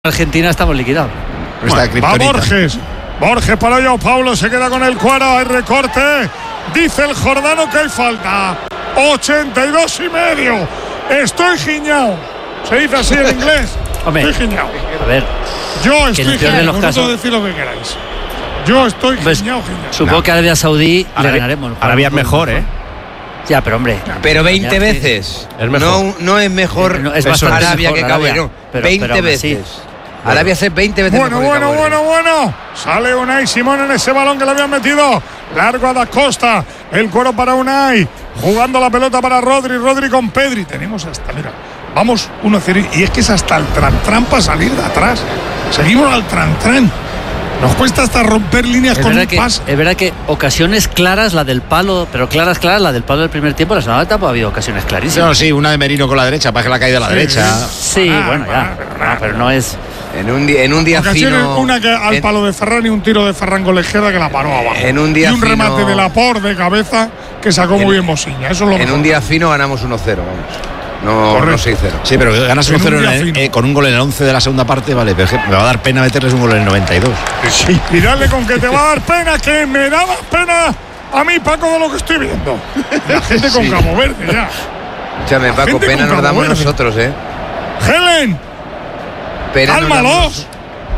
Argentina estamos liquidados. Va Borges para Joao Paulo, se queda con el cuero, hay recorte, dice el Jordano que hay falta. 82,5. Estoy giñao. Se dice así en inglés. Hombre, estoy giñao. A ver, yo estoy giñao. Vosotros decir lo que queráis. Yo estoy giñao. Supongo que a Arabia Saudí le ganaremos. Arabia es mejor, ¿eh? Ya, pero hombre. Pero 20 veces. Es mejor. No es mejor es bastante Arabia mejor, que Camerún. 20 veces. Sí. Arabia es 20 veces bueno. Sale Unai Simón en ese balón que le habían metido. Largo a Da Costa. El cuero para Unai. Jugando la pelota para Rodri. Rodri con Pedri. Tenemos hasta, mira, vamos 1-0. Y es que es hasta el tran para salir de atrás. Seguimos al tran. Nos cuesta hasta romper líneas con un pase. Es verdad que ocasiones claras, la del palo, pero claras, la del palo del primer tiempo, la segunda etapa ha habido ocasiones clarísimas. No, sí, una de Merino con la derecha, para que la caída a la derecha. Sí, pero no es. En un día ocasiones, fino. Una que al palo de Ferran y un tiro de Ferran con la izquierda que la paró abajo. En un día y un fino, remate de Laporte de cabeza que sacó muy bien Mosiña. Eso es lo en mejor. un día fino ganamos 1-0, vamos. No 6-0. Sí, pero ganas 1-0 con un gol en el 11 de la segunda parte, vale, pero me va a dar pena meterles un gol en el 92. Sí. Y dale con que te va a dar pena, que me da más pena a mí, Paco, de lo que estoy viendo. La gente con Cabo Verde ya. Escúchame, Paco, pena nos damos nosotros, ¿eh? Helen, cálmalos.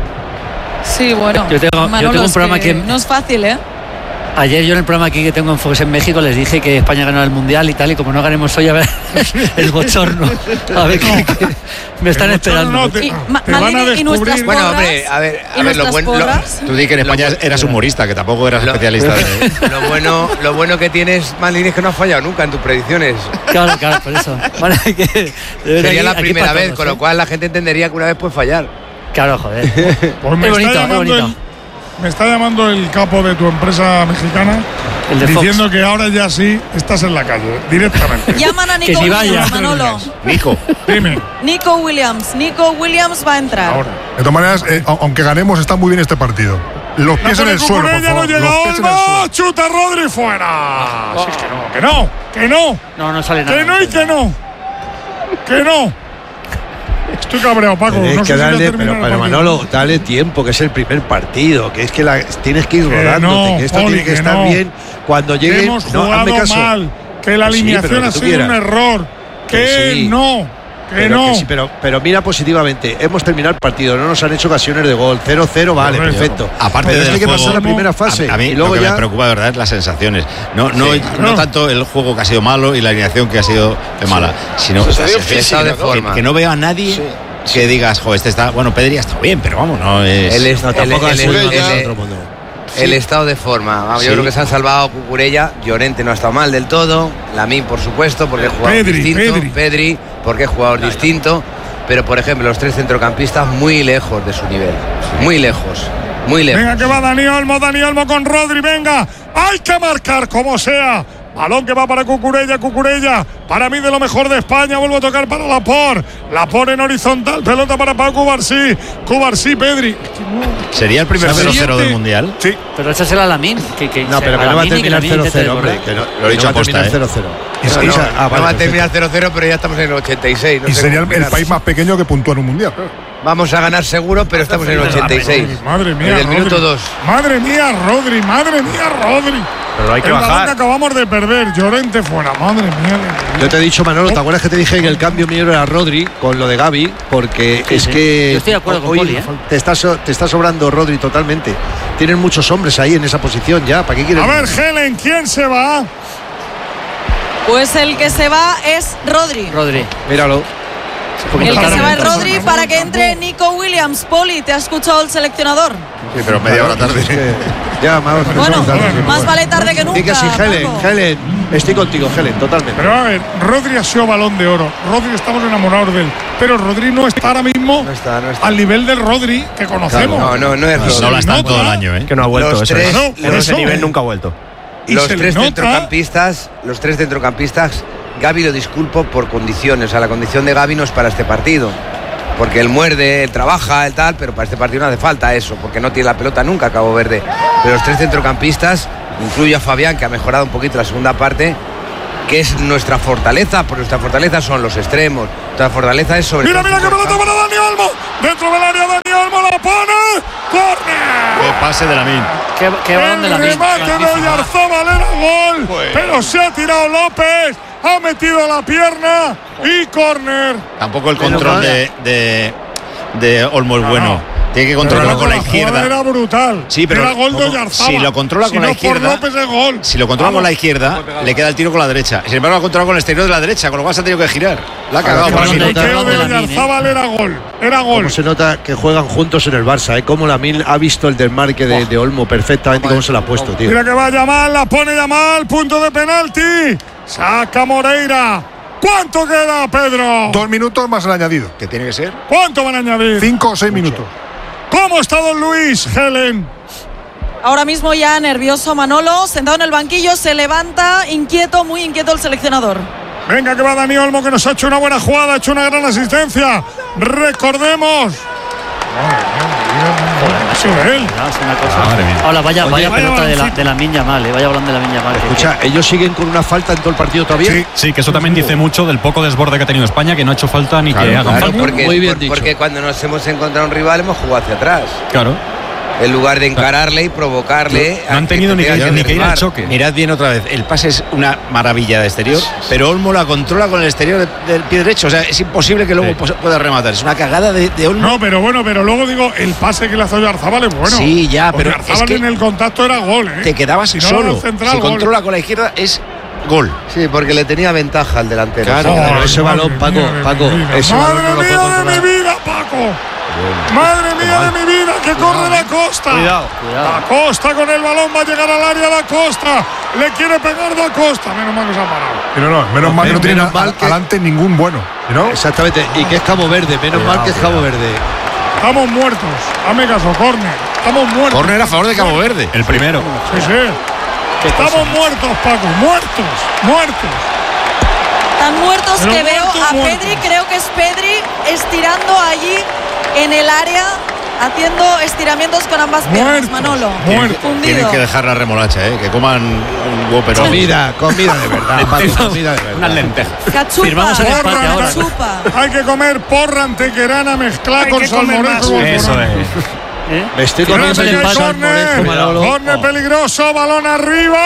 Sí, bueno. Yo tengo un programa que no es fácil, ¿eh? Ayer yo en el programa aquí que tengo en Fox en México les dije que España ganó el Mundial y tal, y como no ganemos hoy, a ver el bochorno. A ver qué me están esperando. Te van a descubrir. Bueno, hombre, a ver lo bueno. Tú di que en España eras humorista, que tampoco eras especialista. Lo bueno que tienes, Manlín, es que no has fallado nunca en tus predicciones. Claro, por eso. Bueno, sería la primera vez, con lo cual la gente entendería que una vez puedes fallar. Claro, joder. Pues es bonito. Me está llamando el capo de tu empresa mexicana diciendo que ahora ya sí estás en la calle, directamente. Llaman a Nico Williams, Manolo. Nico, dime. Nico Williams va a entrar. Ahora. De todas maneras, aunque ganemos, está muy bien este partido. Los pies en el suelo, por favor. No, chuta Rodri fuera. Sí, que no. No sale nada. Que no y que no. Que no. Estoy cabreado, Paco. Pero Manolo, dale tiempo, que es el primer partido, que es que tienes que ir rodándote, que esto tiene que estar bien cuando lleguen. Hemos jugado mal, que la alineación ha sido un error, que pero mira positivamente, hemos terminado el partido, no nos han hecho ocasiones de gol, 0-0, vale, perfecto. Aparte de hay que pasar la primera fase. A mí y luego lo que me preocupa de verdad es las sensaciones. No tanto el juego que ha sido malo y la alineación que ha sido mala, sino que no veo a nadie que digas, este está, Pedri ha estado bien, pero vamos, no es. El estado de forma. Yo creo que se han salvado Cucurella. Llorente no ha estado mal del todo. Lamín, por supuesto, porque es jugador distinto. Pedri, porque es jugador distinto. Pero, por ejemplo, los tres centrocampistas muy lejos de su nivel. Muy lejos. Venga, que va Dani Olmo con Rodri, venga. Hay que marcar como sea. Balón que va para Cucurella, para mí de lo mejor de España, vuelvo a tocar para Laporte en horizontal, pelota para Pau Cubarsí, Pedri. ¿Sería el primer 0-0 del Mundial? Sí. Pero échasela a Lamín. No, pero que no va a terminar 0-0, hombre. Lo he dicho aposta, 0-0. No va a terminar 0-0, pero ya estamos en el 86. Y sería el país más pequeño que puntúa en un Mundial. Vamos a ganar seguro, pero estamos en el 86. Madre mía, en el minuto 2. Madre mía, Rodri. Pero hay que el bajar. balón que acabamos de perder, Llorente fuera, madre mía. Yo te he dicho, Manolo, ¿te acuerdas que te dije que el cambio mío era Rodri con lo de Gavi? Porque es que yo estoy de acuerdo con Poli, te está sobrando Rodri totalmente. Tienen muchos hombres ahí en esa posición ya. ¿Para qué quieres? A ver, Helen, ¿quién se va? Pues el que se va es Rodri. Míralo. El que se va es Rodri para que entre Nico Williams. Poli, ¿te ha escuchado el seleccionador? Sí, pero media hora tarde. Más vale tarde que nunca. Diga sí, Helen, estoy contigo, Helen, totalmente. Pero a ver, Rodri ha sido balón de oro. Rodri, estamos enamorados de él. Pero Rodri no está ahora mismo al nivel del Rodri que conocemos. Claro, no es Rodri. No la está todo el año, ¿eh? Que no ha vuelto. Ese nivel nunca ha vuelto. Los tres centrocampistas, Gavi lo disculpo por condiciones. O sea, la condición de Gavi no es para este partido. Porque él muerde, él trabaja, él tal, pero para este partido no hace falta eso, porque no tiene la pelota nunca Cabo Verde. Pero los tres centrocampistas, incluyo a Fabián, que ha mejorado un poquito la segunda parte, que es nuestra fortaleza, porque nuestra fortaleza son los extremos. Nuestra fortaleza es sobre Mira que pelota para Dani Olmo. Dentro del área Dani Olmo la pone. ¡Córner! ¡Qué pase de Lamine! ¡Qué balón de Lamine! El remate de Oyarzábal era gol. Pero se ha tirado López. Ha metido la pierna y córner. Tampoco el control de Olmo es bueno. Tiene que controlarlo con la izquierda. Era brutal. Sí, pero era gol de Oyarzábal. Si lo controla con la izquierda. Por López es gol. Si lo controla con la izquierda, le queda el tiro con la derecha. Sin embargo, lo ha controlado con el exterior de la derecha, con lo cual se ha tenido que girar. La ha cagado. El bloqueo de Oyarzábal era gol. Era gol. Como se nota que juegan juntos en el Barça, Como Lamine ha visto el desmarque de Olmo perfectamente, cómo se lo ha puesto, tío. Mira que va Yamal, la pone Yamal, punto de penalti. Saca Moreira. ¿Cuánto queda, Pedro? 2 minutos más el añadido. ¿Qué tiene que ser? ¿Cuánto van a añadir? 5 o 6 minutos. ¿Cómo está don Luis, Helen? Ahora mismo ya nervioso Manolo, sentado en el banquillo, se levanta, inquieto, muy inquieto el seleccionador. Venga que va Dani Olmo, que nos ha hecho una buena jugada, ha hecho una gran asistencia. Recordemos. Ahora vaya pelota de la Minya Mal, vaya balón de la Minya Mal. Escucha, ellos siguen con una falta en todo el partido todavía. Sí, que eso también dice mucho del poco desborde que ha tenido España, que no ha hecho falta ni que hagan falta. Muy bien dicho. Porque cuando nos hemos encontrado un rival hemos jugado hacia atrás. Claro. En lugar de encararle y provocarle. No han tenido ni que ir al choque. Mirad bien otra vez. El pase es una maravilla de exterior, pero Olmo la controla con el exterior del pie derecho. O sea, es imposible que luego pueda rematar. Es una cagada de Olmo. No, pero bueno, pero luego digo, el pase que le hace Oyarzábal es bueno. Sí, ya, pero Oyarzábal es que en el contacto era gol, Te quedabas solo. Si controla con la izquierda es gol. Sí, porque le tenía ventaja al delantero. Claro, ese balón, Paco, ese balón no lo puede controlar. ¡Madre mía de mi vida, Paco! ¡Madre mía de mi vida! ¡Que corre la Costa! Cuidado. La Costa con el balón va a llegar al área la Costa. Le quiere pegar la Costa. Menos mal que se ha parado. Pero menos mal que no tiene adelante ningún bueno. ¿No? Exactamente. Y que es Cabo Verde. Menos mal que es Cabo Verde. Estamos muertos. Hazme caso, córner. Estamos muertos. Córner a favor de Cabo Verde. El primero. Sí. Estamos muertos, Paco. Muertos. Tan muertos Pero que veo a muertos. Pedri, creo que es Pedri, estirando allí en el área, haciendo estiramientos con ambas piernas, Manolo. Fundido. Tienen que dejar la remolacha, que coman un Whopper. Comida de verdad, Paco, comida de verdad. Unas lentejas. Cachupa. Firmamos el empate ahora. Cachupa. Hay que comer porra antequerana mezclada con salmorejo. Eso es. Me estoy comiendo el empate. Córner peligroso, balón arriba.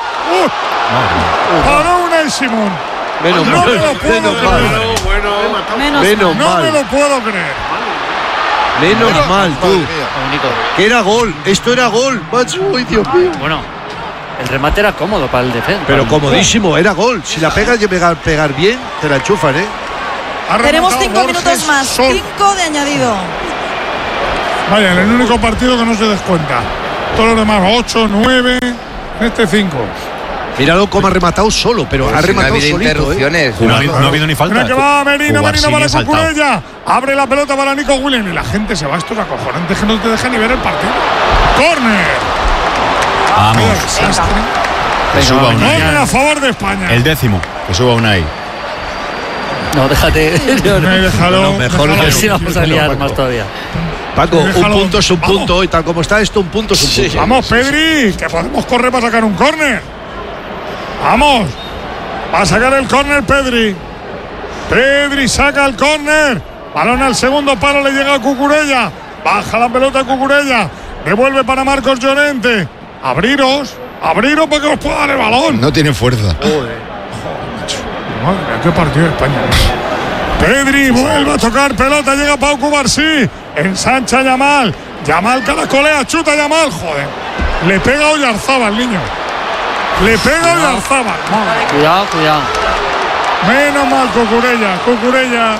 Para Unai Simón. Menos No mal. me lo puedo creer. Menos No me mal. lo puedo creer. Menos mal, tú. Que era gol. Esto era gol. Macho, ay, Dios mío. Bueno, el remate era cómodo para el defensa. Pero comodísimo, era gol. Si la pegas y pegar bien, te la enchufan, Tenemos 5 minutos más. 5 de añadido. Vaya, en el único partido que no se descuenta. Todos los demás 8, 9, este 5. Míralo cómo ha rematado solo, pero ha rematado solito. Interrupciones. No ha habido ni falta. Mira que va Merino para saltado. Cucurella. Abre la pelota para Nico Williams. Y la gente se va. Esto es acojonante, que no te deja ni ver el partido. ¡Córner! Vamos. Que suba Unai. Córner a favor de España. El 10º. Que suba Unai. No, déjate. Déjalo. mejor A que ver si no. vamos a liar más todavía. Paco, un Déjalo. punto es un Vamos. punto. Y tal como está esto, un punto es un punto. Vamos, Pedri, que podemos correr para sacar un córner. Vamos. Va a sacar el córner Pedri. Pedri saca el córner. Balón al segundo palo, le llega a Cucurella. Baja la pelota a Cucurella. Devuelve para Marcos Llorente. Abriros para que os pueda dar el balón. No tiene fuerza. Madre mía, qué partido de España. Pedri vuelve a tocar pelota, llega Pau Cubarsí. Ensancha Yamal. Yamal caracolea, chuta Yamal. Joder. Le pega a Oyarzábal, niño. Le pega a Oyarzábal. Cuidado. Menos mal Cucurella.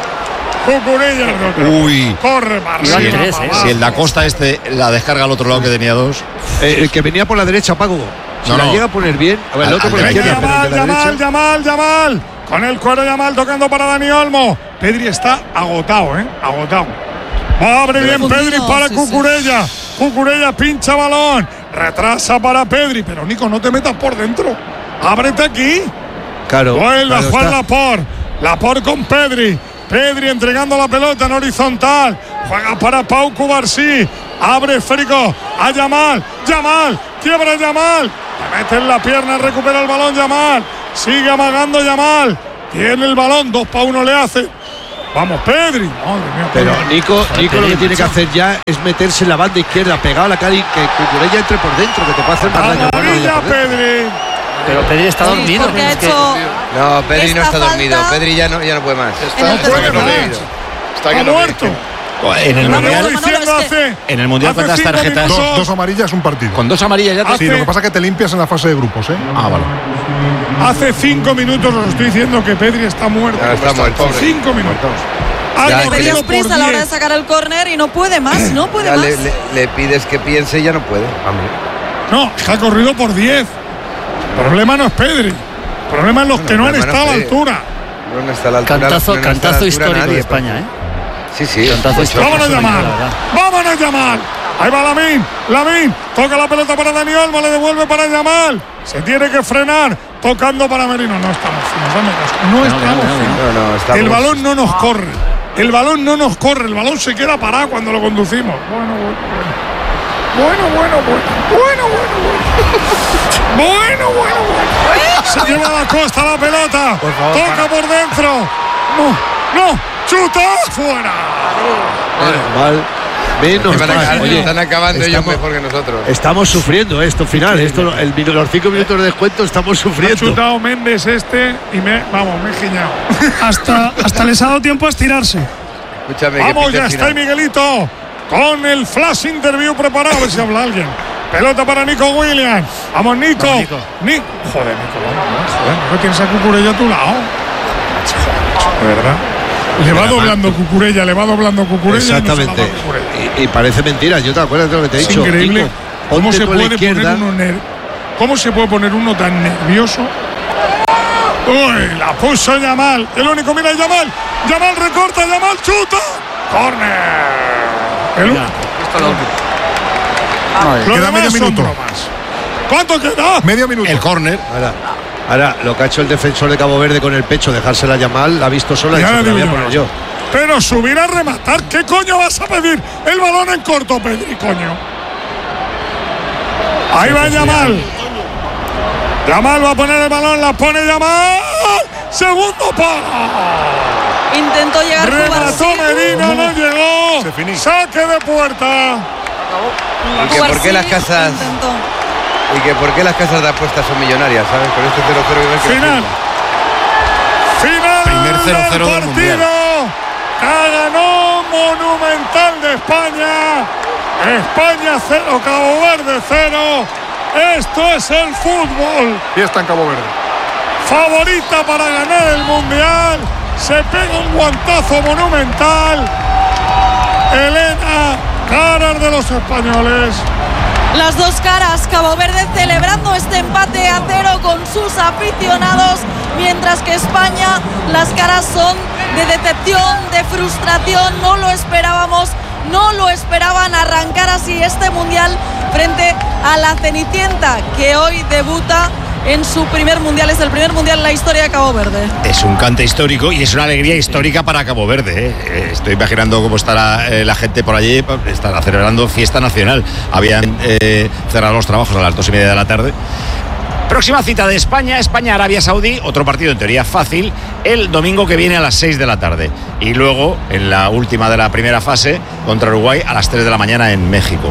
Uy. Corre para Iban arriba, tres, para ¿eh? abajo. Si el da Costa la descarga al otro lado que tenía 2. El que venía por la derecha, Paco. Si No, la no. llega a poner bien. A ver, el otro por la Venga, izquierda, pero el de la derecha. Yamal. Con el cuero Yamal tocando para Dani Olmo. Pedri está agotado, agotado. Abre bien Fundido, Pedri para sí, Cucurella. Cucurella pincha balón. Retrasa para Pedri. Pero Nico, no te metas por dentro. Ábrete aquí. Claro. Vuelve a claro, jugar está. Laporte con Pedri. Pedri entregando la pelota en horizontal. Juega para Pau Cubarsí. Abre esférico a Yamal. Quiebra Yamal. Le mete en la pierna, recupera el balón Yamal. Sigue amagando Yamal. Tiene el balón, 2-1 le hace. Vamos, Pedri. Madre mía, pero Nico lo que tiene que macho. hacer ya es meterse en la banda izquierda, pegado a la cara y que Cucurella entre por dentro, que te puede hacer más daño. Amarilla, Pedri. Pero Pedri está dormido. Porque ha es que- hecho No, Pedri no esta está dormido. falta. Pedri ya no puede más. No puede más. Está muerto. En el No, Mundial, Manolo, es que- en el Mundial hace ¿cuántas 5 tarjetas? minutos. Dos amarillas, un partido. Con 2 amarillas ya te... Sí, lo que pasa es que te limpias en la fase de grupos, ¿eh? Ah, vale. Hace 5 minutos os estoy diciendo que Pedri está muerto. Ya está muerto. 5 minutos. Ha Ya, Pedri corrido es por prisa a la hora de 10. sacar el córner y no puede más, no puede Ya más. le pides que piense y ya no puede. No, es que ha corrido por 10. El problema no es Pedri. El problema es los que no han problema no estado a la es Pedri. altura. No está a la altura. Cantazo, no está a la cantazo altura histórico nadie, de España, ¿eh? Sí, sí. Cantazo histórico. Vámonos, la Yamal. verdad. Vámonos, Yamal. Ahí va Lamine. Toca la pelota para Dani Olmo. Le devuelve para Yamal. Se tiene que frenar. Tocando para Merino. No estamos finos. Dame caso. No estamos finos. No, estamos- El balón no nos corre. El balón no nos corre. El balón se queda parado cuando lo conducimos. Bueno. Se lleva a la costa la pelota. Toca por dentro. No. Chuta fuera. Menos mal. Oye, están acabando ellos estamos- mejor que nosotros. Estamos sufriendo esto final. Los 5 minutos de descuento estamos Ha sufriendo. chutado Méndez y me he giñado. Hasta les ha dado tiempo a estirarse. Escúchame, que Vamos, pite ya el está ahí final. Miguelito con el flash interview preparado. A ver si habla alguien. Pelota para Nico Williams. Vamos, Nico. Vamos, Nico. Joder, Nico. Joder, ¿no tienes a Cucurella a tu lado? De verdad. Le va doblando Cucurella. Exactamente. No se la Cucurella. Y parece mentira. Yo te acuerdas de lo que te he Es dicho. increíble. Nico, ¿Cómo ponte se tú a la puede poner izquierda. ¿Cómo se puede poner uno tan nervioso? Uy, la puso Yamal. El único, mira Yamal. Yamal recorta, Yamal chuta. Corner. Mira, Lo Queda demás medio son minuto. bromas. ¿Cuánto queda? Medio minuto. El córner. Ahora, lo que ha hecho el defensor de Cabo Verde con el pecho, dejársela a Yamal, la ha visto sola y Ya ha dicho, le "Te la digo voy a yo. poner yo". Pero subir a rematar. ¿Qué coño vas a pedir? El balón en corto, Pedri, coño. Ahí va Yamal. Yamal va a poner el balón, la pone Yamal. Segundo palo. Intentó llegar Remató Cubarsí. Medina, no llegó. Se finí. Saque de puerta. Y que por qué las Cubarsí casas intentó. y que por qué las casas de apuestas son millonarias, ¿sabes? Con este 0-0 y ver que Final. Final Primer 0-0 del del Mundial. partido. Ganó Monumental de España. España 0, Cabo Verde 0. Esto es el fútbol. Fiesta en Cabo Verde. Favorita para ganar el Mundial. Se pega un guantazo monumental. Elena, caras de los españoles. Las dos caras, Cabo Verde celebrando este empate a 0 con sus aficionados, mientras que España, las caras son de decepción, de frustración. No lo esperábamos, no lo esperaban arrancar así este Mundial frente a la Cenicienta, que hoy debuta en su primer Mundial. Es el primer Mundial en la historia de Cabo Verde. Es un cante histórico y es una alegría histórica para Cabo Verde. Estoy imaginando cómo estará la gente por allí. Estará celebrando fiesta nacional. Habían cerrado los trabajos a las 2:30 de la tarde. Próxima cita de España, España-Arabia Saudí, otro partido en teoría fácil, el domingo que viene a las 6 de la tarde. Y luego, en la última de la primera fase, contra Uruguay a las 3 de la mañana en México.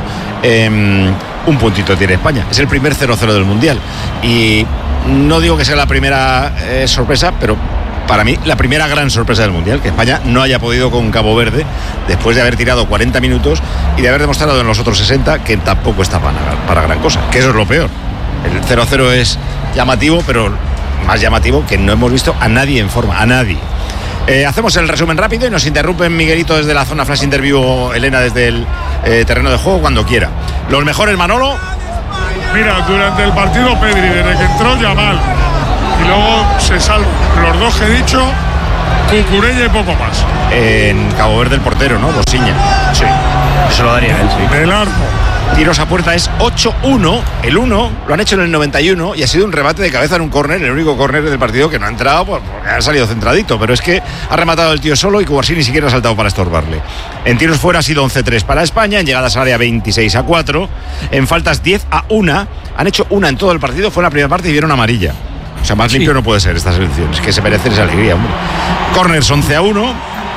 Un puntito tiene España. Es el primer 0-0 del Mundial. Y no digo que sea la primera sorpresa, pero para mí la primera gran sorpresa del Mundial, que España no haya podido con Cabo Verde después de haber tirado 40 minutos y de haber demostrado en los otros 60 que tampoco está para gran cosa, que eso es lo peor. El 0-0 es llamativo, pero más llamativo que no hemos visto a nadie en forma, a nadie. Hacemos el resumen rápido y nos interrumpen Miguelito desde la zona flash interview o Elena desde el terreno de juego cuando quiera. Los mejores, Manolo. Mira, durante el partido Pedri, desde que entró Yamal y luego se salva los dos que he dicho, Cucurella y poco más. En Cabo Verde el portero, ¿no? Bosiña. Sí, eso lo daría él, sí. Del arco. Tiros a puerta es 8-1. El 1 lo han hecho en el 91 y ha sido un remate de cabeza en un córner, el único córner del partido que no ha entrado porque ha salido centradito, pero es que ha rematado el tío solo y Cubarsí ni siquiera ha saltado para estorbarle. En tiros fuera ha sido 11-3 para España, en llegadas al área 26-4, en faltas 10-1, han hecho una en todo el partido, fue en la primera parte y vieron amarilla. O sea, más limpio no puede ser esta selección, es que se merecen esa alegría, hombre. Corners 11-1.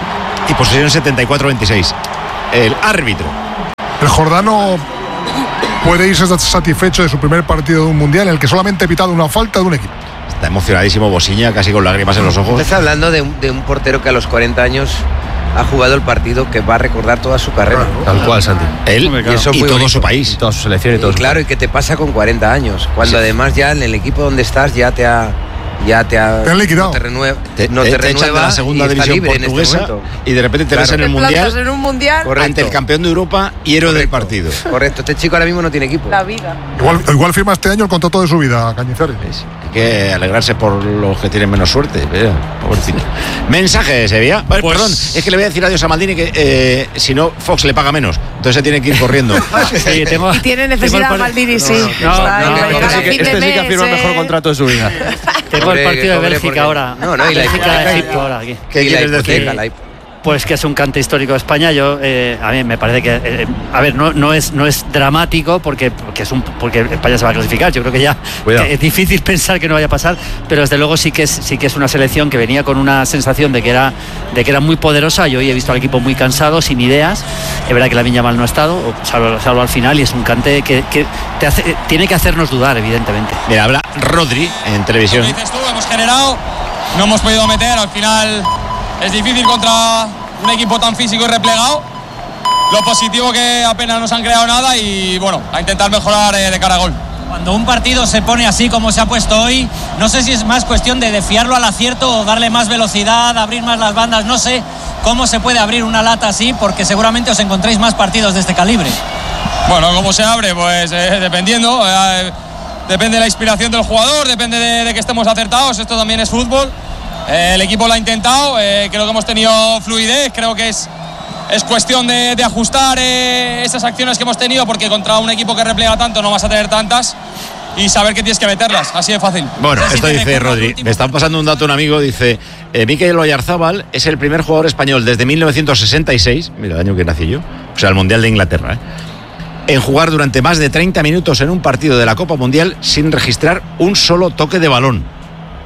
y posesión 74-26. El árbitro. El jordano puede irse satisfecho de su primer partido de un mundial en el que solamente ha pitado una falta de un equipo. Está emocionadísimo Bosiña, casi con lágrimas en los ojos. Estás hablando de un portero que a los 40 años ha jugado el partido que va a recordar toda su carrera. Tal cual, Santi. Él y todo su país. Y toda su selección y todo. Claro, y que te pasa con 40 años. Cuando además ya en el equipo donde estás ya te han liquidado. No te renueva, te echan de la segunda división portuguesa este y de repente te ves en el mundial, en un mundial ante el campeón de Europa y héroe del partido. Correcto, este chico ahora mismo no tiene equipo. La vida. Igual firma este año el contrato de su vida, Cañizares. Hay que alegrarse por los que tienen menos suerte. Pobrecito. Mensaje de Sevilla. Vale, pues, perdón, es que le voy a decir adiós a Maldini que si no, Fox le paga menos. Entonces se tiene que ir corriendo. Sí, y tiene necesidad Maldini, sí. Este sí que ha firmado el mejor contrato de su vida. Tengo el partido de Bélgica ahora. No, y la Bélgica de Egipto ahora aquí. ¿Qué quieres decir? Pues que es un cante histórico de España. A mí me parece que no es dramático porque España se va a clasificar. Yo creo que ya que es difícil pensar que no vaya a pasar, pero desde luego sí que es una selección que venía con una sensación de que era muy poderosa. Yo hoy he visto al equipo muy cansado, sin ideas. Es verdad que Lamine Yamal no ha estado, salvo al final, y es un cante que tiene que hacernos dudar, evidentemente. Mira, habla Rodri en televisión. Como dices tú, hemos generado, no hemos podido meter, al final es difícil contra un equipo tan físico y replegado. Lo positivo que apenas nos han creado nada y bueno, a intentar mejorar de cara a gol. Cuando un partido se pone así como se ha puesto hoy, no sé si es más cuestión de fiarlo al acierto o darle más velocidad, abrir más las bandas, no sé cómo se puede abrir una lata así, porque seguramente os encontréis más partidos de este calibre. Bueno, ¿cómo se abre? Pues dependiendo, depende de la inspiración del jugador, depende de que estemos acertados, esto también es fútbol. El equipo lo ha intentado, creo que hemos tenido fluidez, creo que es cuestión de ajustar esas acciones que hemos tenido, porque contra un equipo que repliega tanto no vas a tener tantas, y saber que tienes que meterlas, así de fácil. Bueno, esto dice Rodri. Me están pasando un dato un amigo, dice Mikel Oyarzabal es el primer jugador español desde 1966, mira el año que nací yo, o sea el Mundial de Inglaterra, en jugar durante más de 30 minutos en un partido de la Copa Mundial sin registrar un solo toque de balón.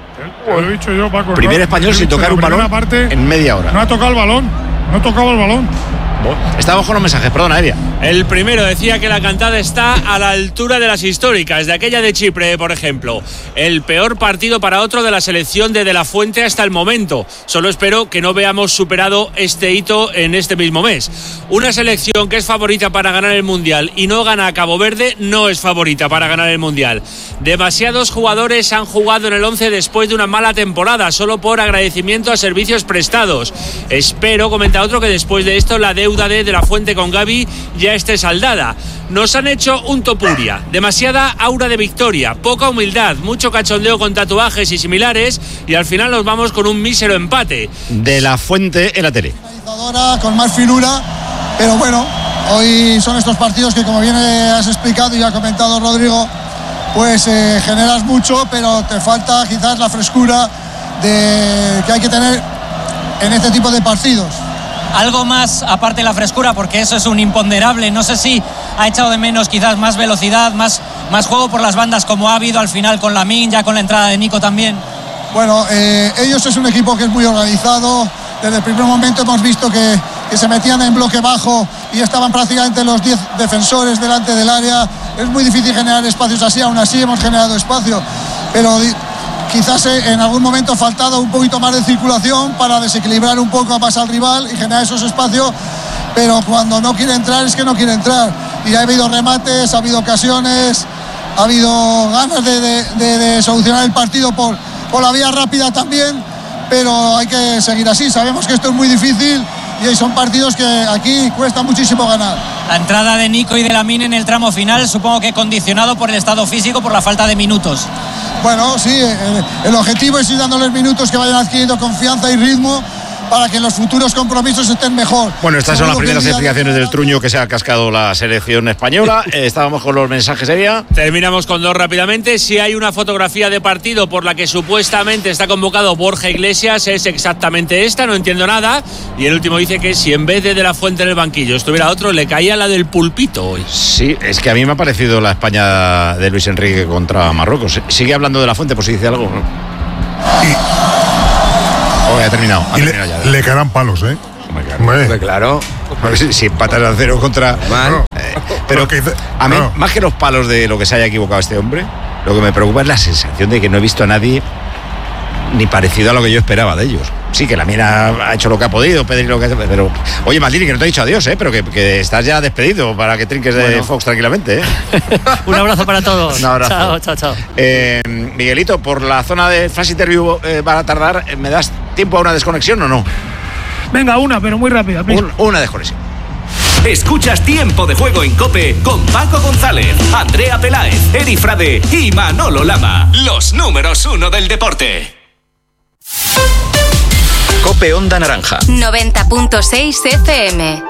Lo he dicho yo, Paco. Primer español sin tocar un balón en media hora. No ha tocado el balón. No tocaba el balón. Estamos con los mensajes, perdona, Elia. El primero decía que la cantada está a la altura de las históricas, de aquella de Chipre, por ejemplo. El peor partido para otro de la selección de la Fuente hasta el momento. Solo espero que no veamos superado este hito en este mismo mes. Una selección que es favorita para ganar el Mundial y no gana a Cabo Verde, no es favorita para ganar el Mundial. Demasiados jugadores han jugado en el 11 después de una mala temporada, solo por agradecimiento a servicios prestados. Espero, comenta otro, que después de esto la deuda de la Fuente con Gavi ya esté saldada. Nos han hecho un topuria, demasiada aura de victoria, poca humildad, mucho cachondeo con tatuajes y similares, y al final nos vamos con un mísero empate. De la Fuente en la tele. Con más finura, pero bueno, hoy son estos partidos que, como bien has explicado y ha comentado Rodrigo, pues generas mucho, pero te falta quizás la frescura que hay que tener en este tipo de partidos. Algo más aparte de la frescura, porque eso es un imponderable. No sé si ha echado de menos quizás más velocidad, más juego por las bandas, como ha habido al final con Lamine, ya con la entrada de Nico también. Bueno, ellos es un equipo que es muy organizado. Desde el primer momento hemos visto que se metían en bloque bajo y estaban prácticamente los 10 defensores delante del área. Es muy difícil generar espacios así, aún así hemos generado espacio, pero quizás en algún momento ha faltado un poquito más de circulación para desequilibrar un poco más al rival y generar esos espacios, pero cuando no quiere entrar es que no quiere entrar, y ha habido remates, ha habido ocasiones, ha habido ganas de solucionar el partido por la vía rápida también, pero hay que seguir así. Sabemos que esto es muy difícil y son partidos que aquí cuesta muchísimo ganar. La entrada de Nico y de Lamine en el tramo final, supongo que condicionado por el estado físico, por la falta de minutos. Bueno, sí, el objetivo es ir dándoles minutos que vayan adquiriendo confianza y ritmo para que en los futuros compromisos estén mejor. Bueno, estas son las primeras explicaciones del truño que se ha cascado la selección española. Estábamos con los mensajes, Elia. Terminamos con dos rápidamente. Si hay una fotografía de partido por la que supuestamente está convocado Borja Iglesias, es exactamente esta, no entiendo nada. Y el último dice que si en vez de la Fuente en el banquillo estuviera otro, le caía la del Pulpito hoy. Sí, es que a mí me ha parecido la España de Luis Enrique contra Marruecos. Sigue hablando de la Fuente, por si dice algo, ¿no? Ha terminado ya. Le caerán palos, ¿eh? Claro. Si empatas a 0 contra... pero a mí, más que los palos de lo que se haya equivocado este hombre, lo que me preocupa es la sensación de que no he visto a nadie ni parecido a lo que yo esperaba de ellos. Sí, que la mina ha hecho lo que ha podido, Pedri lo que ha... Pero, oye, Maldini, que no te he dicho adiós, pero que estás ya despedido para que trinques de Fox tranquilamente, Un abrazo para todos. Un abrazo. Chao. Miguelito, por la zona de flash interview va a tardar. ¿Me das tiempo a una desconexión o no? Venga, una, pero muy rápida. Una desconexión. Escuchas Tiempo de Juego en COPE con Paco González, Andrea Peláez, Eri Frade y Manolo Lama. Los números 1 del deporte. COPE Onda Naranja 90.6 FM.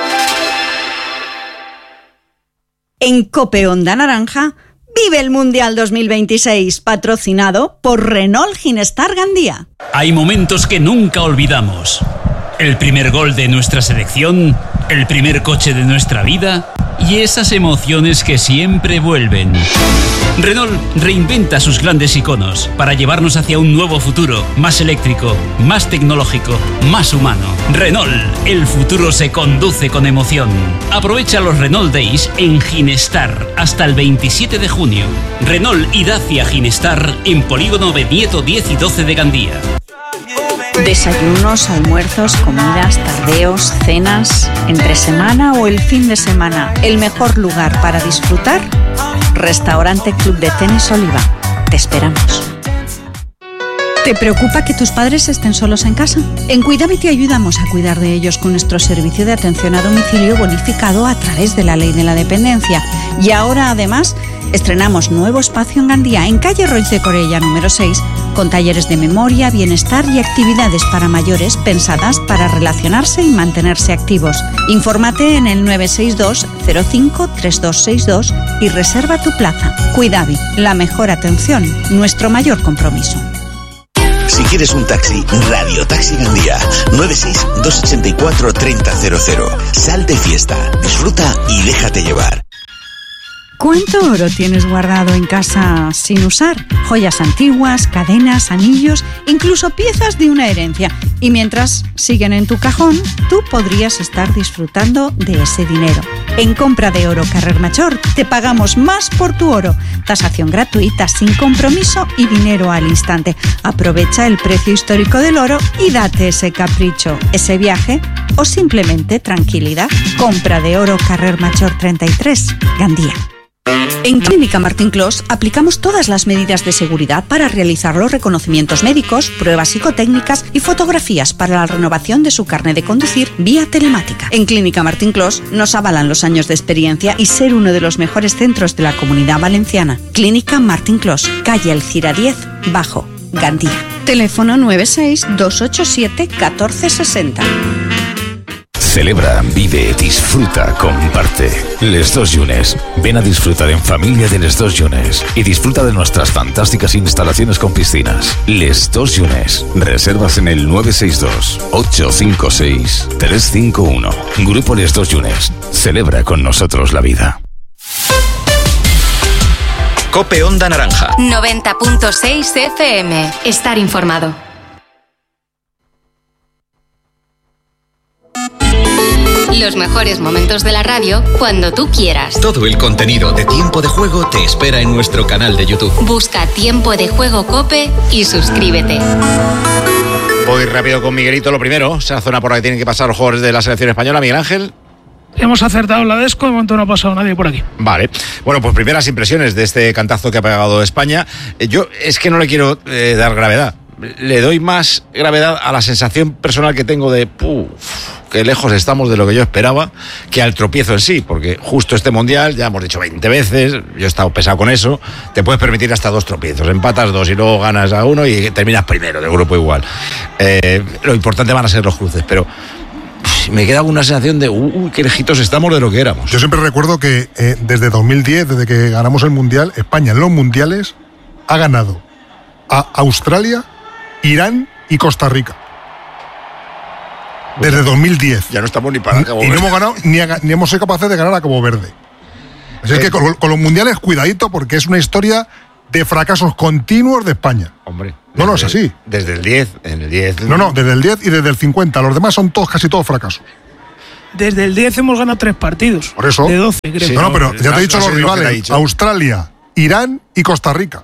En COPE Onda Naranja vive el Mundial 2026, patrocinado por Renault Ginestar Gandía. Hay momentos que nunca olvidamos. El primer gol de nuestra selección, el primer coche de nuestra vida y esas emociones que siempre vuelven. Renault reinventa sus grandes iconos para llevarnos hacia un nuevo futuro, más eléctrico, más tecnológico, más humano. Renault, el futuro se conduce con emoción. Aprovecha los Renault Days en Ginestar hasta el 27 de junio. Renault y Dacia Ginestar en Polígono Benieto 10 y 12 de Gandía. Desayunos, almuerzos, comidas, tardeos, cenas, entre semana o el fin de semana. El mejor lugar para disfrutar, Restaurante Club de Tenis Oliva. Te esperamos. ¿Te preocupa que tus padres estén solos en casa? En Cuidavi te ayudamos a cuidar de ellos con nuestro servicio de atención a domicilio bonificado a través de la Ley de la Dependencia. Y ahora, además, estrenamos nuevo espacio en Gandía, en calle Roig de Corella, número 6, con talleres de memoria, bienestar y actividades para mayores pensadas para relacionarse y mantenerse activos. Infórmate en el 962 05 3262 y reserva tu plaza. Cuidavi, la mejor atención, nuestro mayor compromiso. Si quieres un taxi, Radio Taxi Gandía, 96-284-3000. Sal de fiesta, disfruta y déjate llevar. ¿Cuánto oro tienes guardado en casa sin usar? Joyas antiguas, cadenas, anillos, incluso piezas de una herencia. Y mientras siguen en tu cajón, tú podrías estar disfrutando de ese dinero. En compra de oro Carrer Major te pagamos más por tu oro. Tasación gratuita, sin compromiso y dinero al instante. Aprovecha el precio histórico del oro y date ese capricho, ese viaje o simplemente tranquilidad. Compra de oro Carrer Major 33, Gandía. En Clínica Martín Clos aplicamos todas las medidas de seguridad para realizar los reconocimientos médicos, pruebas psicotécnicas y fotografías para la renovación de su carnet de conducir vía telemática. En Clínica Martín Clos nos avalan los años de experiencia y ser uno de los mejores centros de la Comunidad Valenciana. Clínica Martín Clos, calle Alcira 10, Bajo, Gandía. Teléfono 96 287 1460. Celebra, vive, disfruta, comparte. Les Dos Llunes. Ven a disfrutar en familia de Les Dos Llunes y disfruta de nuestras fantásticas instalaciones con piscinas. Les Dos Llunes. Reservas en el 962-856-351. Grupo Les Dos Llunes. Celebra con nosotros la vida. COPE Onda Naranja 90.6 FM. Estar informado. Los mejores momentos de la radio cuando tú quieras. Todo el contenido de Tiempo de Juego te espera en nuestro canal de YouTube. Busca Tiempo de Juego COPE y suscríbete. Voy rápido con Miguelito. Lo primero, esa zona por la que tienen que pasar los jugadores de la selección española. Miguel Ángel. Hemos acertado la desco, de momento no ha pasado nadie por aquí. Vale. Bueno, pues primeras impresiones de este cantazo que ha pegado España. Yo es que no le quiero dar gravedad. Le doy más gravedad a la sensación personal que tengo de que lejos estamos de lo que yo esperaba, que al tropiezo en sí, porque justo este mundial, ya hemos dicho 20 veces, yo he estado pesado con eso, te puedes permitir hasta 2 tropiezos, empatas 2 y luego ganas a 1 y terminas primero del grupo igual. Lo importante van a ser los cruces, pero me queda una sensación de qué lejitos estamos de lo que éramos. Yo siempre recuerdo que desde 2010, desde que ganamos el mundial, España en los mundiales ha ganado a Australia, Irán y Costa Rica. Desde 2010. Ya no estamos ni para Cabo Verde. Y no hemos ganado, ni hemos sido capaces de ganar a Cabo Verde. Así es que con los mundiales, cuidadito, porque es una historia de fracasos continuos de España. Hombre. No, es así. Desde el 10, en el 10. No, desde el 10 y desde el 50. Los demás son casi todos fracasos. Desde el 10 hemos ganado 3 partidos. Por eso. De 12, creo. Sí, pero ya te he dicho los rivales. Australia, Irán y Costa Rica.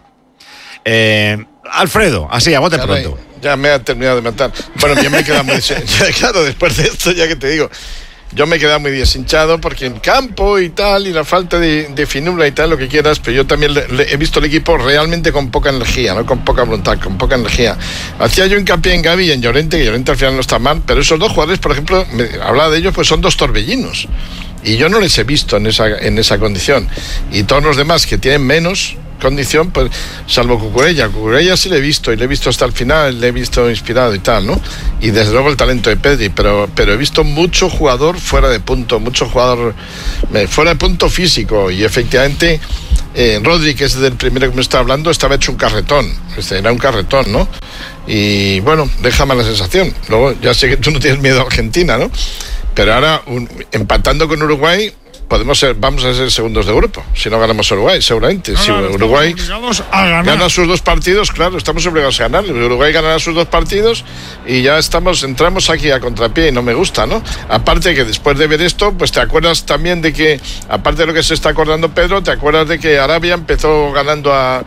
Alfredo, así, a bote pronto. Ya me ha terminado de matar. Bueno, yo me he quedado muy... claro, después de esto, ya que te digo... Yo me he quedado muy deshinchado porque en campo y tal, y la falta de finura y tal, lo que quieras, pero yo también he visto el equipo realmente con poca energía, no con poca voluntad, con poca energía. Hacía yo hincapié en Gavi y en Llorente, que Llorente al final no está mal, pero esos dos jugadores, por ejemplo, hablaba de ellos, pues son dos torbellinos. Y yo no les he visto en esa condición. Y todos los demás que tienen menos condición, pues salvo Cucurella sí le he visto, y le he visto hasta el final, le he visto inspirado y tal, ¿no? Y desde luego el talento de Pedri, pero he visto mucho jugador fuera de punto, mucho jugador fuera de punto físico, y efectivamente Rodri, que es del primero que me está hablando, estaba hecho un carretón, era un carretón, ¿no? Y bueno, deja mala sensación. Luego ya sé que tú no tienes miedo a Argentina, ¿no? Pero ahora, empatando con Uruguay, vamos a ser segundos de grupo. Si no ganamos a Uruguay, seguramente. Si Uruguay gana sus 2 partidos, claro, estamos obligados a ganarle. Uruguay ganará sus 2 partidos y ya entramos aquí a contrapié y no me gusta, ¿no? Aparte que después de ver esto, pues te acuerdas también de que, aparte de lo que se está acordando Pedro, te acuerdas de que Arabia empezó ganando a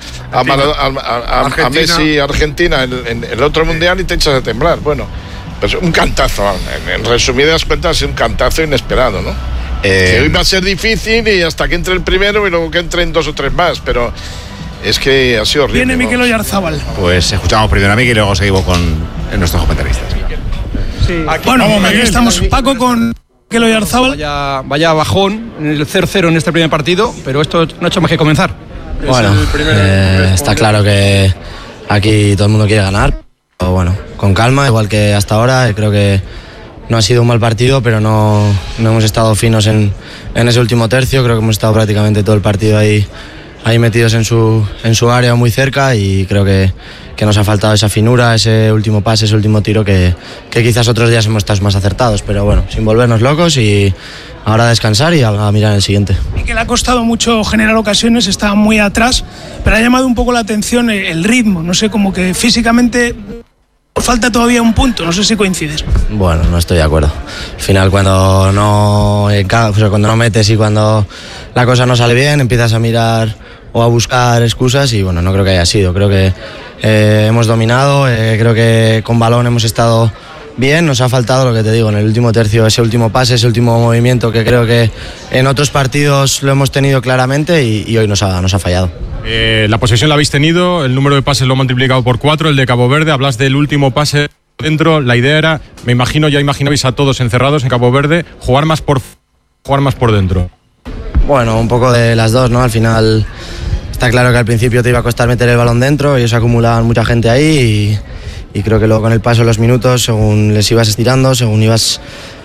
Messi, Argentina en el otro mundial, y te echas a temblar. Bueno, pues un cantazo. En resumidas cuentas, un cantazo inesperado, ¿no? Que hoy va a ser difícil, y hasta que entre el primero y luego que entren 2 o 3 más, pero es que ha sido horrible. Viene Mikel Oyarzábal. Pues escuchamos primero a Mikel y luego seguimos con nuestros comentaristas. Sí. Bueno, aquí estamos Paco con Mikel Oyarzábal. Vaya bajón en el 0-0 en este primer partido, pero esto no ha hecho más que comenzar. Bueno, está claro que aquí todo el mundo quiere ganar, pero bueno, con calma, igual que hasta ahora. Creo que no ha sido un mal partido, pero no hemos estado finos en ese último tercio. Creo que hemos estado prácticamente todo el partido ahí metidos en su área, muy cerca, y creo que nos ha faltado esa finura, ese último pase, ese último tiro que quizás otros días hemos estado más acertados, pero bueno, sin volvernos locos, y ahora a descansar y a mirar el siguiente. Y que le ha costado mucho generar ocasiones, está muy atrás, pero ha llamado un poco la atención el ritmo, no sé, como que físicamente falta todavía un punto, no sé si coincides. Bueno, no estoy de acuerdo. Al final, cuando no metes y cuando la cosa no sale bien, empiezas a mirar o a buscar excusas, y bueno, no creo que haya sido. Creo que hemos dominado, creo que con balón hemos estado bien. Nos ha faltado, lo que te digo, en el último tercio, ese último pase, ese último movimiento, que creo que en otros partidos lo hemos tenido claramente, y hoy nos ha fallado. La posesión la habéis tenido, el número de pases lo han multiplicado por 4, el de Cabo Verde. Hablas del último pase dentro. La idea era, ya imaginabais a todos encerrados en Cabo Verde, jugar más por dentro. Bueno, un poco de las dos, ¿no? Al final está claro que al principio te iba a costar meter el balón dentro, ellos acumulaban mucha gente ahí, y creo que luego con el paso de los minutos, según les ibas estirando, según ibas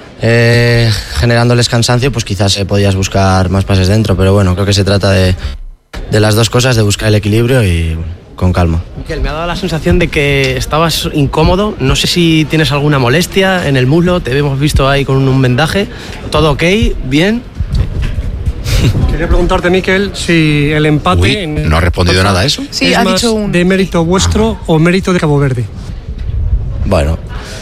generándoles cansancio, pues quizás podías buscar más pases dentro, pero bueno, creo que se trata de las dos cosas, de buscar el equilibrio y con calma. Mikel, me ha dado la sensación de que estabas incómodo, no sé si tienes alguna molestia en el muslo, te hemos visto ahí con un vendaje, ¿todo ok? ¿Bien? Quería preguntarte, Mikel, si el empate... ¿no ha respondido nada a eso? Sí, ¿es ha más dicho de mérito vuestro o mérito de Cabo Verde? Bueno,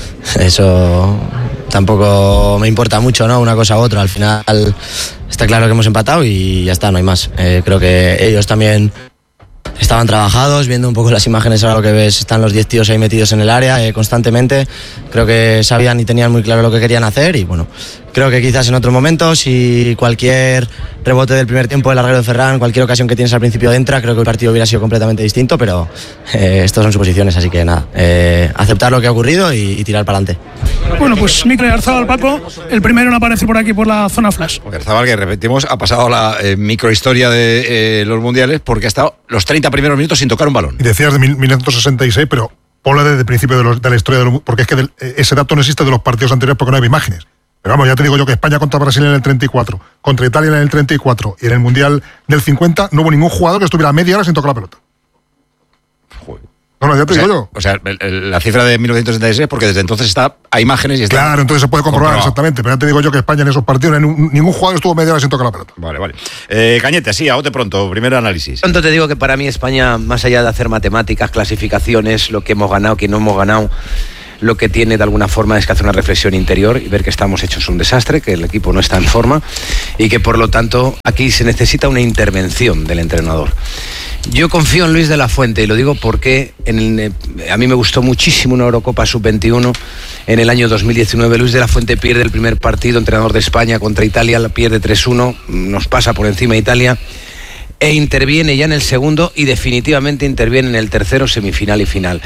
eso tampoco me importa mucho, ¿no? Una cosa u otra. Al final está claro que hemos empatado y ya está, no hay más. Creo que ellos también estaban trabajados, viendo un poco las imágenes. Ahora lo que ves, están los 10 tíos ahí metidos en el área constantemente. Creo que sabían y tenían muy claro lo que querían hacer, y bueno, creo que quizás en otro momento, si cualquier rebote del primer tiempo del larguero de Ferran, cualquier ocasión que tienes al principio entra, creo que el partido hubiera sido completamente distinto, pero estas son suposiciones, así que nada, aceptar lo que ha ocurrido y tirar para adelante. Bueno, pues Mikel Oyarzábal, Paco, el primero no aparece por aquí por la zona flash. Oyarzábal, que repetimos, ha pasado la microhistoria de los mundiales, porque ha estado los 30 primeros minutos sin tocar un balón. Y decías de 1966, pero ponla desde el principio de la historia, porque es que ese dato no existe de los partidos anteriores porque no hay imágenes. Pero vamos, ya te digo yo que España contra Brasil en el 34, contra Italia en el 34 y en el Mundial del 50 no hubo ningún jugador que estuviera media hora sin tocar la pelota. Joder. No, ya te digo yo. O sea, la cifra de 1976, porque desde entonces hay imágenes y está. Claro, entonces se puede comprobar exactamente. Pero ya te digo yo que España en esos partidos, ningún jugador estuvo media hora sin tocar la pelota. Vale. Cañete, así, a bote pronto, primer análisis. Pronto te digo que para mí España, más allá de hacer matemáticas, clasificaciones, lo que hemos ganado, que no hemos ganado, lo que tiene de alguna forma es que hacer una reflexión interior y ver que estamos hechos un desastre, que el equipo no está en forma y que por lo tanto aquí se necesita una intervención del entrenador. Yo confío en Luis de la Fuente y lo digo porque a mí me gustó muchísimo una Eurocopa Sub-21 en el año 2019. Luis de la Fuente pierde el primer partido, entrenador de España contra Italia, la pierde 3-1, nos pasa por encima Italia e interviene ya en el segundo y definitivamente interviene en el tercero, semifinal y final.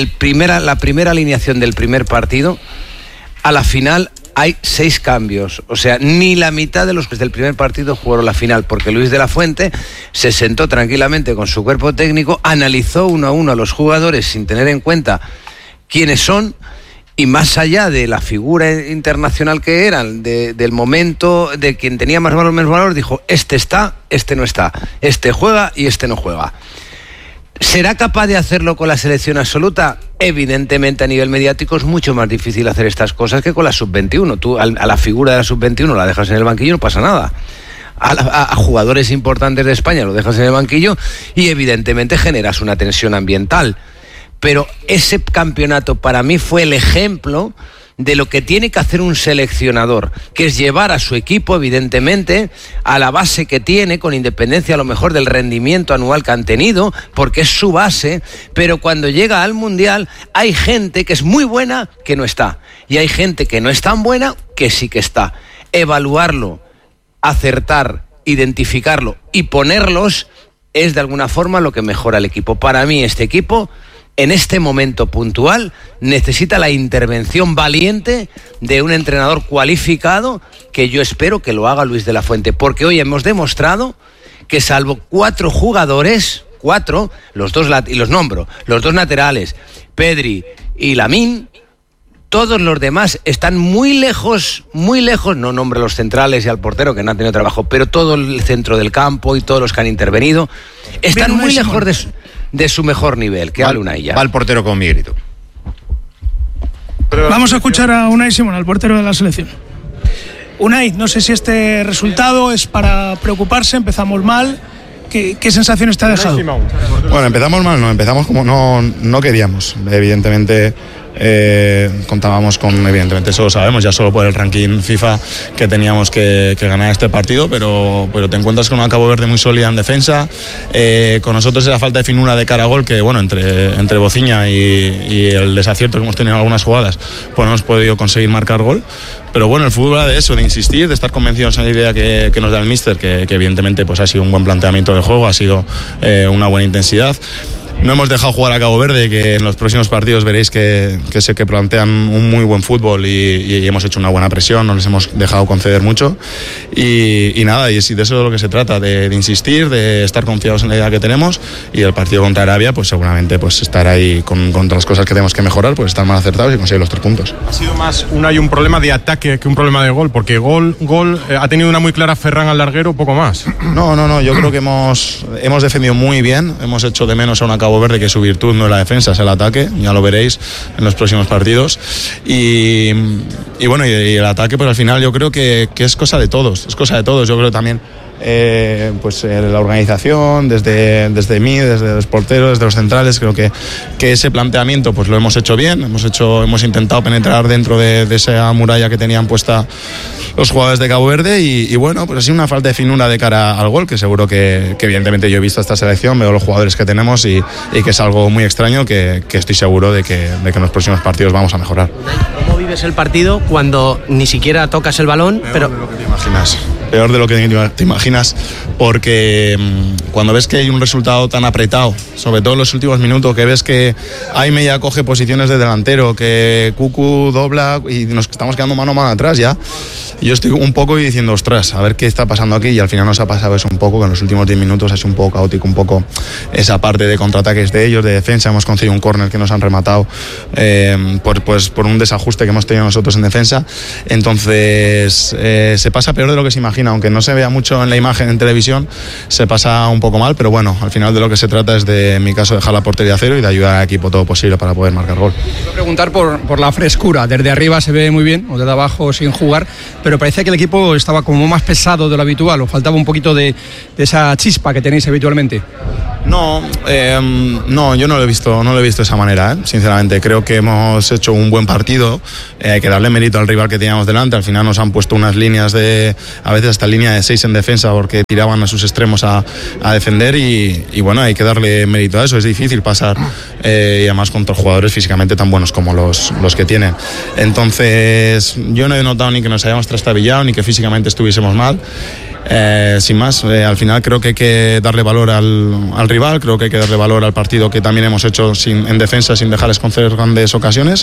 La primera alineación del primer partido a la final hay 6 cambios, o sea, ni la mitad de los del primer partido jugaron la final, porque Luis de la Fuente se sentó tranquilamente con su cuerpo técnico, analizó uno a uno a los jugadores sin tener en cuenta quiénes son, y más allá de la figura internacional que eran, del momento, de quien tenía más valor, menos valor, dijo, este está, este no está, este juega y este no juega. ¿Será capaz de hacerlo con la selección absoluta? Evidentemente a nivel mediático es mucho más difícil hacer estas cosas que con la sub-21. Tú a la figura de la sub-21 la dejas en el banquillo y no pasa nada. A jugadores importantes de España lo dejas en el banquillo y evidentemente generas una tensión ambiental. Pero ese campeonato para mí fue el ejemplo de lo que tiene que hacer un seleccionador, que es llevar a su equipo, evidentemente, a la base que tiene, con independencia a lo mejor del rendimiento anual que han tenido, porque es su base, pero cuando llega al Mundial hay gente que es muy buena que no está, y hay gente que no es tan buena que sí que está. Evaluarlo, acertar, identificarlo y ponerlos es de alguna forma lo que mejora el equipo. Para mí este equipo, en este momento puntual, necesita la intervención valiente de un entrenador cualificado, que yo espero que lo haga Luis de la Fuente, porque hoy hemos demostrado que salvo 4 jugadores, 4, los dos y los nombro, los 2 laterales, Pedri y Lamine, todos los demás están muy lejos, no nombro a los centrales y al portero que no han tenido trabajo, pero todo el centro del campo y todos los que han intervenido están muy lejos de su mejor nivel, que hable Unai ya. Va el portero con mi grito. Vamos a escuchar a Unai Simón, al portero de la selección. Unai, no sé si este resultado es para preocuparse, empezamos mal. ¿Qué sensaciones te ha dejado? Bueno, empezamos mal, no, empezamos como no queríamos. Evidentemente contábamos con, evidentemente eso lo sabemos, ya solo por el ranking FIFA, que teníamos que ganar este partido, pero te encuentras con una Cabo Verde muy sólida en defensa, con nosotros esa falta de finura de cara a gol, que bueno, entre Bociña y el desacierto que hemos tenido en algunas jugadas, pues no hemos podido conseguir marcar gol. Pero bueno, el fútbol va de eso, de insistir, de estar convencidos en la idea que nos da el míster, que evidentemente pues ha sido un buen planteamiento de juego, ha sido una buena intensidad. No hemos dejado jugar a Cabo Verde, que en los próximos partidos veréis que sé que plantean un muy buen fútbol y hemos hecho una buena presión, no les hemos dejado conceder mucho y nada, y de eso es de lo que se trata, de insistir, de estar confiados en la idea que tenemos, y el partido contra Arabia pues seguramente pues estar ahí contra las cosas que tenemos que mejorar, pues estar más acertados y conseguir los 3 puntos. Ha sido más un problema de ataque que un problema de gol, porque gol ha tenido una muy clara Ferran al larguero, poco más. No, yo creo que hemos defendido muy bien, hemos hecho de menos a una Cabo Verde que su virtud no es la defensa, es el ataque, ya lo veréis en los próximos partidos, y bueno, y el ataque pues al final yo creo que es cosa de todos, yo creo también pues la organización, desde mí, desde los porteros, desde los centrales, creo que ese planteamiento pues lo hemos hecho bien, hemos intentado penetrar dentro de esa muralla que tenían puesta los jugadores de Cabo Verde, y bueno, pues ha sido una falta de finura de cara al gol, que seguro que evidentemente yo he visto esta selección, veo los jugadores que tenemos y que es algo muy extraño, que estoy seguro de que en los próximos partidos vamos a mejorar. ¿Cómo vives el partido cuando ni siquiera tocas el balón? Peor de lo que te imaginas, porque cuando ves que hay un resultado tan apretado, sobre todo en los últimos minutos, que ves que Aime ya coge posiciones de delantero, que Cucu dobla y nos estamos quedando mano a mano atrás ya, yo estoy un poco diciendo, ostras, a ver qué está pasando aquí, y al final nos ha pasado eso un poco, que en los últimos 10 minutos ha sido un poco caótico, un poco esa parte de contraataques de ellos, de defensa, hemos conseguido un córner que nos han rematado por un desajuste que hemos tenido nosotros en defensa, entonces se pasa peor de lo que se imagina. imagina, aunque no se vea mucho en la imagen en televisión, se pasa un poco mal, pero bueno, al final de lo que se trata es de, en mi caso, dejar la portería a cero y de ayudar al equipo todo posible para poder marcar gol. Quiero preguntar por la frescura. Desde arriba se ve muy bien, o desde abajo sin jugar, pero parecía que el equipo estaba como más pesado de lo habitual, o faltaba un poquito de esa chispa que tenéis habitualmente. No, yo no lo he visto de esa manera, sinceramente. Creo que hemos hecho un buen partido, hay que darle mérito al rival que teníamos delante. Al final nos han puesto unas líneas a veces hasta línea de 6 en defensa, porque tiraban a sus extremos a defender y bueno, hay que darle mérito a eso. Es difícil pasar y además contra jugadores físicamente tan buenos como los que tienen. Entonces yo no he notado ni que nos hayamos trastabillado ni que físicamente estuviésemos mal. Sin más, al final creo que hay que darle valor al rival, creo que hay que darle valor al partido que también hemos hecho en defensa, sin dejarles conceder grandes ocasiones,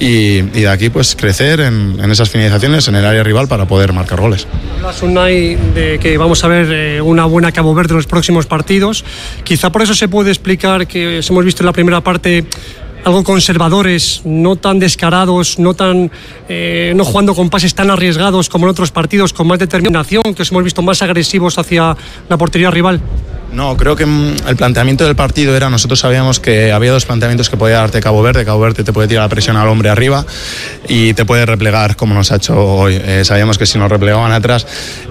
y de aquí pues crecer en esas finalizaciones en el área rival para poder marcar goles. Hablas, Unai, de que vamos a ver una buena Cabo Verde en los próximos partidos. Quizá por eso se puede explicar que hemos visto en la primera parte algo conservadores, no tan descarados, no jugando con pases tan arriesgados como en otros partidos, con más determinación, que os hemos visto más agresivos hacia la portería rival. No, creo que el planteamiento del partido era, nosotros sabíamos que había dos planteamientos que podía darte Cabo Verde. Cabo Verde te puede tirar la presión al hombre arriba y te puede replegar como nos ha hecho hoy. Sabíamos que si nos replegaban atrás,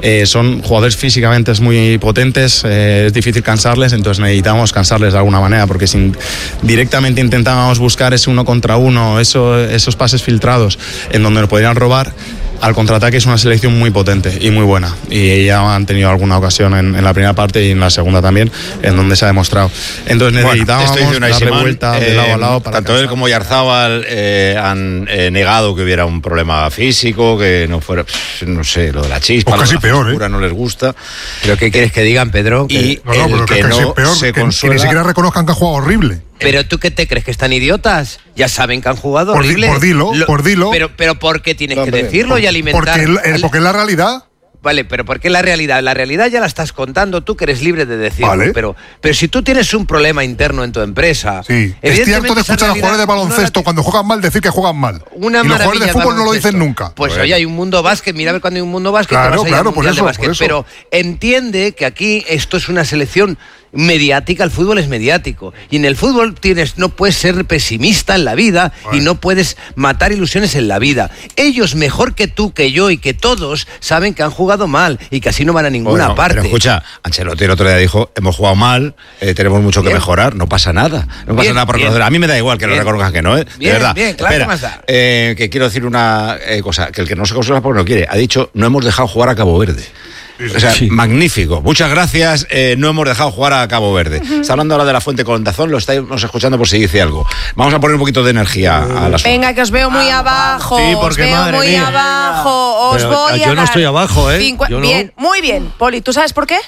son jugadores físicamente muy potentes, es difícil cansarles, entonces necesitamos cansarles de alguna manera, porque si directamente intentábamos buscar ese 1 contra 1, esos pases filtrados en donde nos podrían robar, al contraataque es una selección muy potente y muy buena, y ya han tenido alguna ocasión en la primera parte y en la segunda también, en donde se ha demostrado. Entonces necesitábamos darle vuelta de lado a lado. Tanto él como Oyarzábal han negado que hubiera un problema físico, que no fuera, no sé, lo de la chispa, o casi peor, no les gusta. ¿Pero qué quieres que digan, Pedro? Y pero que no peor, se consuela, que ni siquiera reconozcan que han jugado horrible. ¿Pero tú qué te crees? ¿Que están idiotas? Ya saben que han jugado horrible. Por dilo. Pero ¿por qué tienes que decirlo y alimentar? Porque es la realidad. Vale, pero ¿por qué la realidad? La realidad ya la estás contando tú, que eres libre de decirlo. Vale. Pero si tú tienes un problema interno en tu empresa... Sí, es cierto de escuchar a los jugadores de baloncesto cuando juegan mal decir que juegan mal. Y los jugadores de fútbol no lo dicen nunca. Pues oye, hay un mundo básquet, mira a ver cuando hay un mundo básquet, claro, te vas a ir al Mundial de Básquet. Pero entiende que aquí esto es una selección mediática, el fútbol es mediático, y en el fútbol no puedes ser pesimista en la vida, y no puedes matar ilusiones en la vida. Ellos, mejor que tú, que yo y que todos, saben que han jugado mal y que así no van a ninguna parte. Pero escucha, Ancelotti el otro día dijo, hemos jugado mal, tenemos mucho que mejorar, no pasa nada. No pasa nada porque a mí me da igual que lo reconozcan que no, de verdad. Bien, claro. Espera, que más da. Que quiero decir una cosa, que el que no se consuela porque no quiere, ha dicho, no hemos dejado jugar a Cabo Verde. O sea, magnífico. Muchas gracias. No hemos dejado jugar a Cabo Verde. Está hablando ahora de la Fuente Contazón, lo estáis escuchando por si dice algo. Vamos a poner un poquito de energía a las. Venga, que os veo muy abajo. Sí, porque os veo muy abajo. Os voy a yo no estoy abajo, ¿eh? Bien, muy bien. Poli, ¿tú sabes por qué?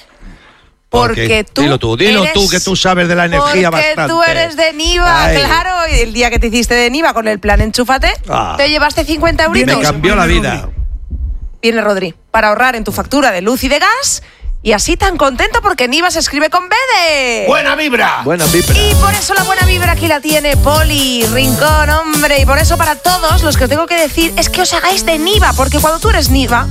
Porque tú. Dilo tú, que tú sabes de la energía bastante. Porque tú eres de Niva, claro. Y el día que te hiciste de Niva con el plan Enchúfate, te llevaste 50 euritos. Me cambió la vida. Viene Rodri, para ahorrar en tu factura de luz y de gas, y así tan contento porque Niva se escribe con B de... ¡Buena vibra! Buena vibra. Y por eso la buena vibra aquí la tiene Poli Rincón, hombre. Y por eso para todos los que os tengo que decir es que os hagáis de Niva, porque cuando tú eres Niva,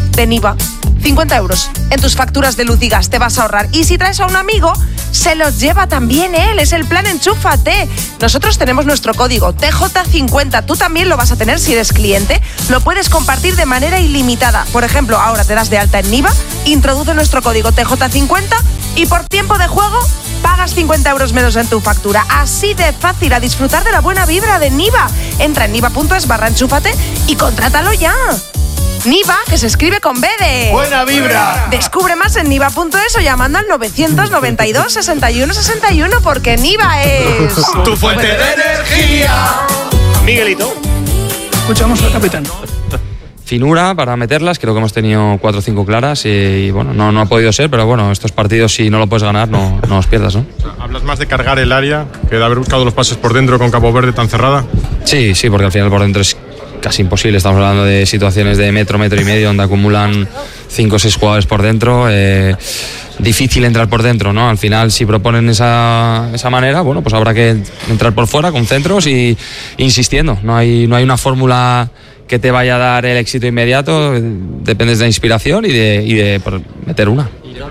50 euros en tus facturas de luz y gas te vas a ahorrar. Y si traes a un amigo, se los lleva también él. Es el plan Enchúfate. Nosotros tenemos nuestro código TJ50. Tú también lo vas a tener si eres cliente. Lo puedes compartir de manera ilimitada. Por ejemplo, ahora te das de alta en Niva, introduce nuestro código TJ50 y por tiempo de juego pagas 50 euros menos en tu factura. Así de fácil, a disfrutar de la buena vibra de Niva. Entra en niva.es/enchúfate y contrátalo ya. Niva, que se escribe con B de... ¡Buena vibra! Descubre más en niva.es o llamando al 992 61 61, porque Niva es... ¡Tu fuente de energía! Miguelito. Escuchamos al capitán. Finura para meterlas, creo que hemos tenido 4 o 5 claras y bueno, no ha podido ser, pero bueno, estos partidos si no lo puedes ganar no los pierdas, ¿no? O sea, ¿hablas más de cargar el área que de haber buscado los pases por dentro con Cabo Verde tan cerrada? Sí, porque al final por dentro es casi imposible. Estamos hablando de situaciones de metro y medio donde acumulan 5 o 6 jugadores por dentro. Difícil entrar por dentro, ¿no? Al final, si proponen esa manera, bueno, pues habrá que entrar por fuera con centros y insistiendo. No hay una fórmula que te vaya a dar el éxito inmediato, dependes de la inspiración y de meter una.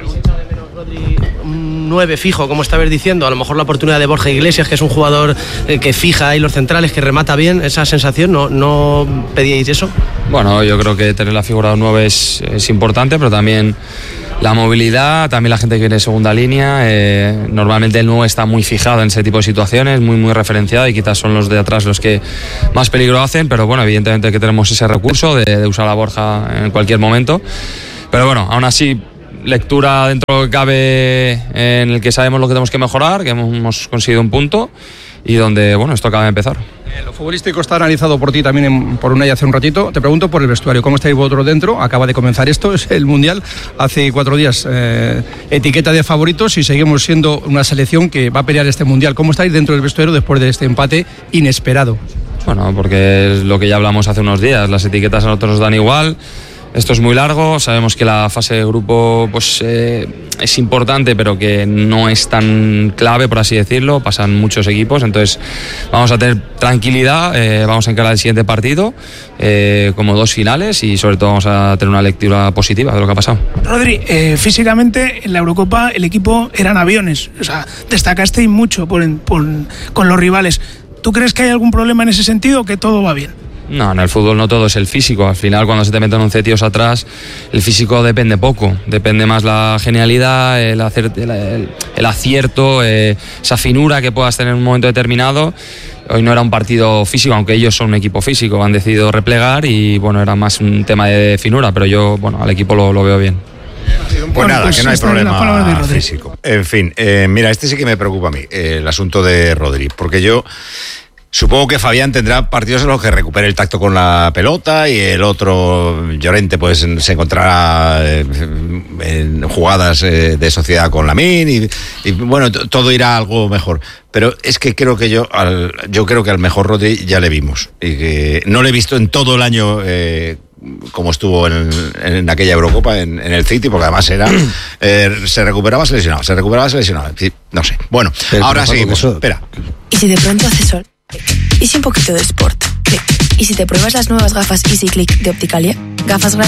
9 fijo, como estabas diciendo, a lo mejor la oportunidad de Borja Iglesias, que es un jugador que fija ahí los centrales, que remata bien, esa sensación, ¿no pedíais eso? Bueno, yo creo que tener la figura de 9 es importante, pero también la movilidad, también la gente que viene de segunda línea, normalmente el 9 está muy fijado en ese tipo de situaciones, muy referenciado, y quizás son los de atrás los que más peligro hacen, pero bueno, evidentemente que tenemos ese recurso de usar a Borja en cualquier momento, pero bueno, aún así lectura dentro que cabe en el que sabemos lo que tenemos que mejorar, que hemos conseguido un punto y donde, bueno, esto acaba de empezar. Lo futbolístico está analizado por ti también por Unai hace un ratito. Te pregunto por el vestuario, ¿cómo estáis vosotros dentro? Acaba de comenzar esto, es el Mundial, hace 4 días. Etiqueta de favoritos y seguimos siendo una selección que va a pelear este Mundial. ¿Cómo estáis dentro del vestuario después de este empate inesperado? Bueno, porque es lo que ya hablamos hace unos días, las etiquetas a nosotros nos dan igual. Esto es muy largo, sabemos que la fase de grupo pues, es importante, pero que no es tan clave, por así decirlo, pasan muchos equipos, entonces vamos a tener tranquilidad, vamos a encarar el siguiente partido como 2 finales y sobre todo vamos a tener una lectura positiva de lo que ha pasado. Rodri, físicamente en la Eurocopa el equipo eran aviones, o sea, destacasteis mucho con los rivales. ¿Tú crees que hay algún problema en ese sentido o que todo va bien? No, en el fútbol no todo es el físico. Al final, cuando se te meten 11 tíos atrás, el físico depende poco. Depende más la genialidad, el acierto, esa finura que puedas tener en un momento determinado. Hoy no era un partido físico, aunque ellos son un equipo físico. Han decidido replegar y, bueno, era más un tema de finura. Pero yo, bueno, al equipo lo veo bien. Pues nada, que no hay problema físico. En fin, mira, este sí que me preocupa a mí, el asunto de Rodri. Porque yo... Supongo que Fabián tendrá partidos en los que recupere el tacto con la pelota y el otro, Llorente, pues se encontrará en jugadas de sociedad con Lamine y bueno, todo irá algo mejor. Pero es que creo que yo creo que al mejor Rodri ya le vimos y que no le he visto en todo el año como estuvo en aquella Eurocopa en el City, porque además era se recuperaba, se lesionaba, sí, no sé. Bueno, pero ahora sí, espera. ¿Y si de pronto hace sol? ¿Y si un poquito de sport? ¿Y si te pruebas las nuevas gafas Easy Click de Opticalia? Gafas